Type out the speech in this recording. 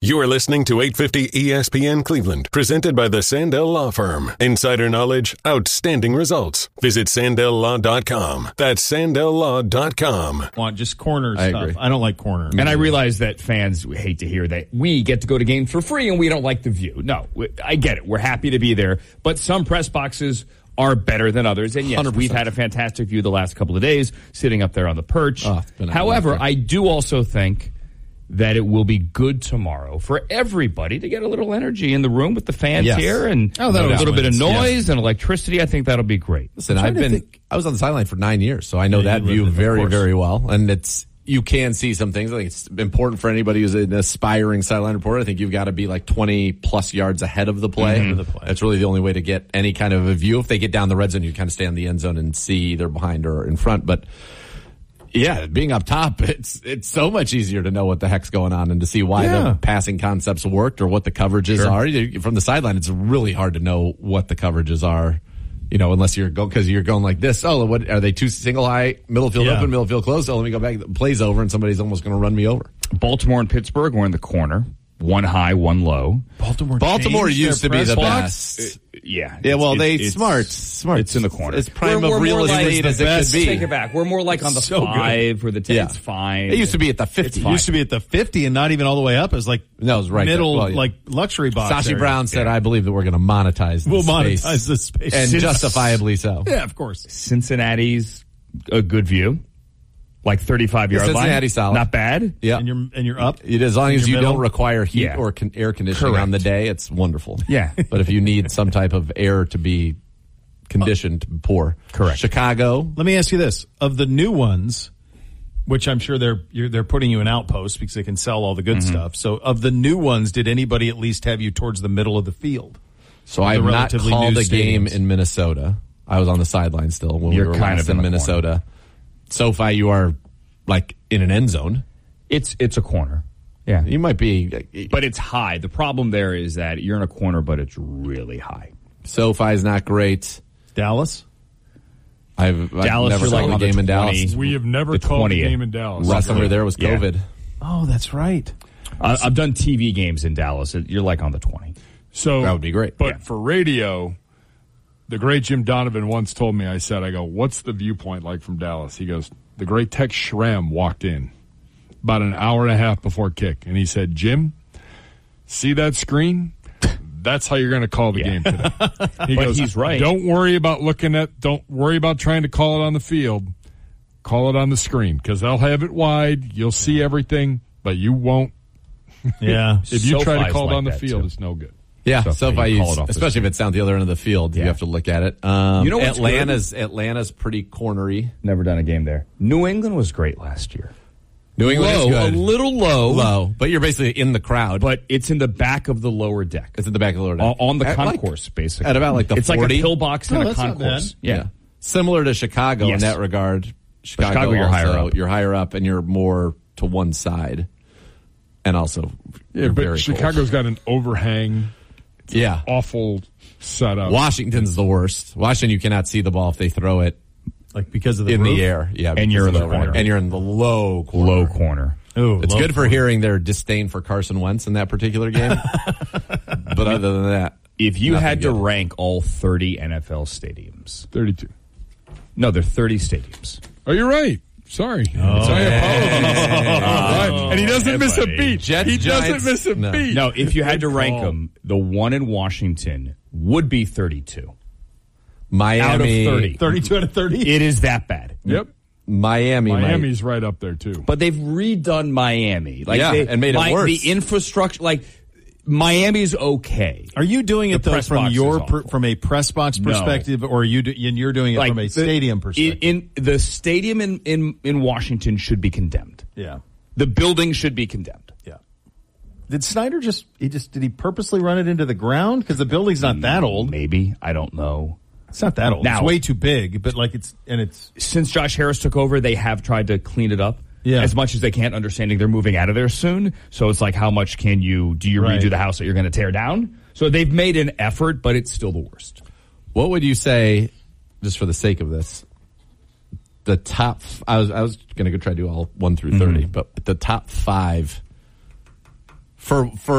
You are listening to 850 ESPN Cleveland, presented by the Sandell Law Firm. Insider knowledge, outstanding results. Visit SandellLaw.com. That's SandellLaw.com. Want just corner I stuff. agree. I don't like corner. And I realize that fans hate to hear that we get to go to games for free and we don't like the view. No, I get it. We're happy to be there. But some press boxes are better than others. And yes, 100%. we've had a fantastic view the last couple of days, sitting up there on the perch. However, I do also think that it will be good tomorrow for everybody to get a little energy in the room with the fans here and a little bit of noise and electricity. I think that'll be great. Listen, I was on the sideline for 9 years, so I know that view very, very well. And you can see some things. I think it's important for anybody who's an aspiring sideline reporter. I think you've got to be like 20 plus yards ahead of the play. That's really the only way to get any kind of a view. If they get down the red zone, you kind of stay on the end zone and see either behind or in front. But yeah, being up top, it's so much easier to know what the heck's going on and to see why the passing concepts worked or what the coverages are. From the sideline, it's really hard to know what the coverages are, unless because you're going like this. Oh, what are they? Two single high, middle field open, middle field closed. So let me go back. The play's over and somebody's almost going to run me over. Baltimore and Pittsburgh were in the corner. One high, one low. Baltimore used to be the best. Smart. It's in the corner. It's prime of real estate as it could be. Take it back. We're more like on the 5 or the 10. It's fine. It used to be at the 50. It used to be at the 50 and not even all the way up. It was like it was right middle, like luxury box. Sashi Brown said, I believe that we're going to monetize this space. Monetize this space. And justifiably so. Yeah, of course. Cincinnati's a good view. Like 35-yard line. Cincinnati's solid. Not bad. Yeah. And you're up. As long as you middle. don't require heat or air conditioning on the day, it's wonderful. Yeah. But if you need some type of air to be conditioned, poor. Correct. Chicago. Let me ask you this. Of the new ones, which I'm sure they're putting you in outposts because they can sell all the good stuff. So of the new ones, did anybody at least have you towards the middle of the field? So I have not called a game in Minnesota. I was on the sideline still when we were last in Minnesota. Corner. SoFi, you are like in an end zone. It's a corner. Yeah. You might be. But it's high. The problem there is that you're in a corner, but it's really high. SoFi is not great. Dallas? I've never called a game in Dallas. We have never called a game in Dallas. Last time we were there was COVID. Yeah. Oh, that's right. I've done TV games in Dallas. You're like on the 20. So that would be great. But for radio, the great Jim Donovan once told me, I go, what's the viewpoint like from Dallas? He goes, the great Tex Schramm walked in about an hour and a half before kick. And he said, Jim, see that screen? That's how you're going to call the game today. He goes, he's right. Don't worry about trying to call it on the field. Call it on the screen because they'll have it wide. You'll see everything, but you won't. Yeah. If you try to call it on the field, it's no good. Yeah, SoFi, especially if it's down the other end of the field, you have to look at it. Atlanta's pretty cornery. Never done a game there. New England was great last year. New England is good. A little low. But you're basically in the crowd. But it's in the back of the lower deck. It's in the back of the lower deck. On the concourse, basically. At about like the 40. It's like a pillbox and a concourse. Yeah. Similar to Chicago in that regard. Chicago you're higher up. You're higher up and you're more to one side. And also, but Chicago's got an overhang. It's awful setup. Washington's the worst. Washington, you cannot see the ball if they throw it. Like because of the in roof? The air. Yeah. And you're in the corner. And you're in the low corner. Low corner. Ooh, it's good for hearing their disdain for Carson Wentz in that particular game. But other than that. If you had to rank all 30 NFL stadiums. 32. No, they're 30 stadiums. Oh, you're right. Sorry. I apologize. And he doesn't miss a beat. Doesn't miss a beat. No, if you had to rank them, the one in Washington would be 32. Miami. Out of 30. 32 out of 30? It is that bad. Yep. Miami's right up there, too. But they've redone Miami. And made it worse. The infrastructure, Miami's okay. Are you doing it though from a press box perspective, or are you're doing it from a stadium perspective? In the stadium in Washington should be condemned. Yeah, the building should be condemned. Yeah. Did Snyder did he purposely run it into the ground because the building's not that old? Maybe, I don't know. It's not that old. Now, it's way too big, but it's since Josh Harris took over, they have tried to clean it up. Yeah. As much as they can't, understanding they're moving out of there soon. So it's like, how much do you redo the house that you're going to tear down? So they've made an effort, but it's still the worst. What would you say, just for the sake of this, the top, I was going to go try to do all 1 through 30, but the top 5 for